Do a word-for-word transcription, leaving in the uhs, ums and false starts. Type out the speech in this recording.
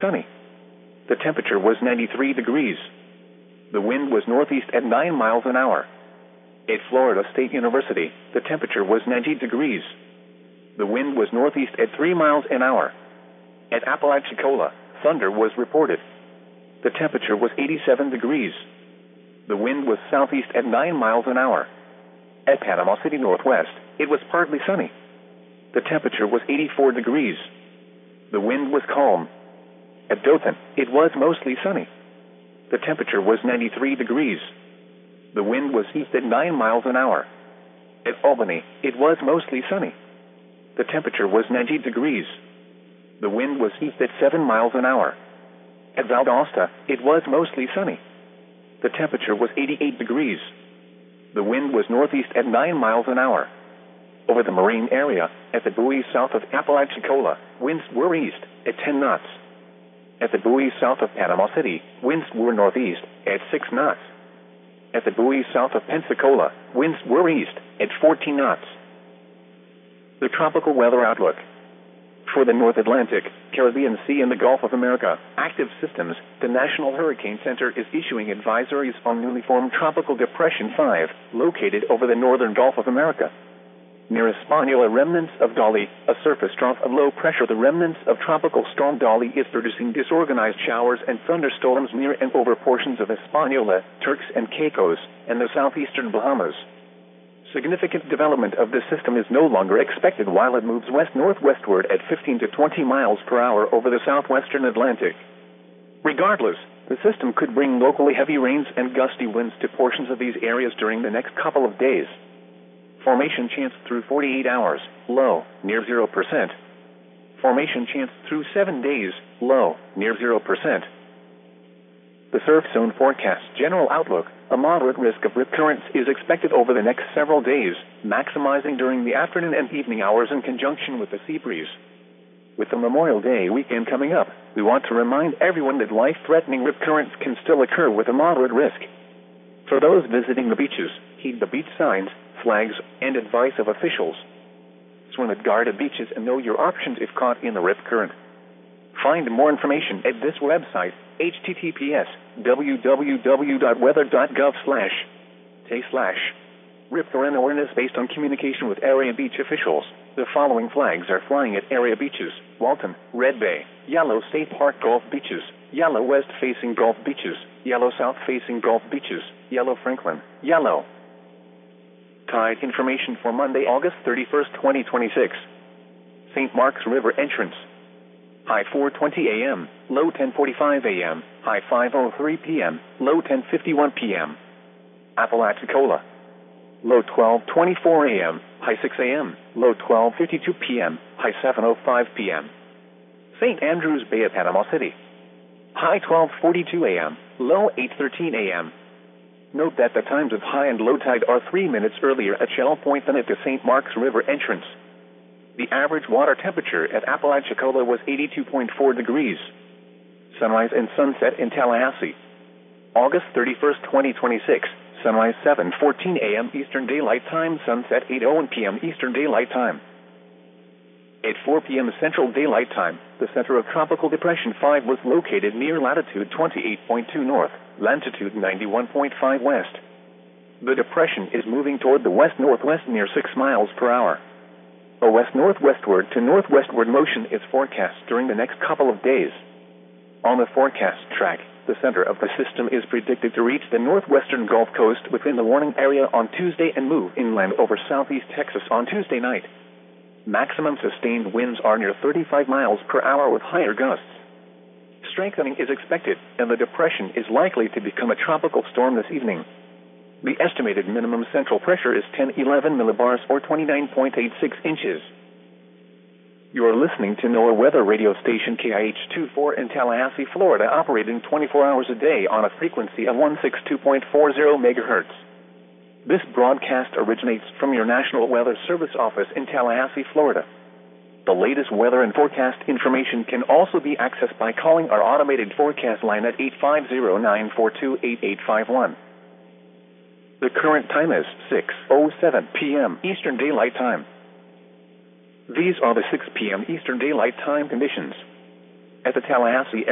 sunny. The temperature was ninety-three degrees. The wind was northeast at nine miles an hour. At Florida State University, the temperature was ninety degrees. The wind was northeast at three miles an hour. At Apalachicola, thunder was reported. The temperature was eighty-seven degrees. The wind was southeast at nine miles an hour. At Panama City Northwest, it was partly sunny. The temperature was eighty-four degrees. The wind was calm. At Dothan, it was mostly sunny. The temperature was ninety-three degrees. The wind was east at nine miles an hour. At Albany, it was mostly sunny. The temperature was ninety degrees. The wind was east at seven miles an hour. At Valdosta, it was mostly sunny. The temperature was eighty-eight degrees. The wind was northeast at nine miles an hour. Over the marine area, at the buoys south of Apalachicola, winds were east at ten knots. At the buoys south of Panama City, winds were northeast at six knots. At the buoys south of Pensacola, winds were east at fourteen knots. The tropical weather outlook. For the North Atlantic, Caribbean Sea and the Gulf of America, active systems, the National Hurricane Center is issuing advisories on newly formed Tropical Depression five, located over the northern Gulf of America. Near Hispaniola, remnants of Dolly, a surface trough of low pressure. The remnants of Tropical Storm Dolly is producing disorganized showers and thunderstorms near and over portions of Hispaniola, Turks and Caicos, and the southeastern Bahamas. Significant development of this system is no longer expected while it moves west-northwestward at fifteen to twenty miles per hour over the southwestern Atlantic. Regardless, the system could bring locally heavy rains and gusty winds to portions of these areas during the next couple of days. Formation chance through forty-eight hours, low, near zero percent. Formation chance through seven days, low, near zero percent. The surf zone forecast general outlook, a moderate risk of rip currents is expected over the next several days, maximizing during the afternoon and evening hours in conjunction with the sea breeze. With the Memorial Day weekend coming up, we want to remind everyone that life-threatening rip currents can still occur with a moderate risk. For those visiting the beaches, heed the beach signs, flags, and advice of officials. Swim at guarded beaches and know your options if caught in the rip current. Find more information at this website, h t t p s w w w dot weather dot gov slash say slash rip current awareness based on communication with area beach officials. The following flags are flying at area beaches: Walton, Red Bay, Yellow State Park Gulf Beaches, Yellow West facing Gulf Beaches, Yellow South facing Gulf Beaches, Yellow Franklin, Yellow. Tide information for Monday, August thirty-first, twenty twenty-six. Saint Mark's River entrance. High four twenty a m, low ten forty-five a m, high five oh three p m, low ten fifty-one p m Apalachicola. Low twelve twenty-four a m, high six a m, low twelve fifty-two p m, high seven oh five p m Saint Andrews Bay at Panama City. High twelve forty-two a m, low eight thirteen a m Note that the times of high and low tide are three minutes earlier at Shell Point than at the Saint Mark's River entrance. The average water temperature at Apalachicola was eighty-two point four degrees. Sunrise and sunset in Tallahassee. August thirty-first, twenty twenty-six. Sunrise seven fourteen a m Eastern Daylight Time, sunset eight oh one p m Eastern Daylight Time. At four p m Central Daylight Time, the center of Tropical Depression five was located near latitude twenty-eight point two north, longitude ninety-one point five west. The depression is moving toward the west-northwest near six miles per hour. A west-northwestward to northwestward motion is forecast during the next couple of days. On the forecast track, the center of the system is predicted to reach the northwestern Gulf Coast within the warning area on Tuesday and move inland over southeast Texas on Tuesday night. Maximum sustained winds are near thirty-five miles per hour with higher gusts. Strengthening is expected, and the depression is likely to become a tropical storm this evening. The estimated minimum central pressure is ten eleven millibars or twenty-nine point eight six inches. You are listening to NOAA Weather Radio Station K I H twenty-four in Tallahassee, Florida, operating twenty-four hours a day on a frequency of one sixty-two point four zero megahertz. This broadcast originates from your National Weather Service office in Tallahassee, Florida. The latest weather and forecast information can also be accessed by calling our automated forecast line at eight five zero, nine four two, eight eight five one. The current time is six oh seven p m Eastern Daylight Time. These are the six p m Eastern Daylight Time conditions. At the Tallahassee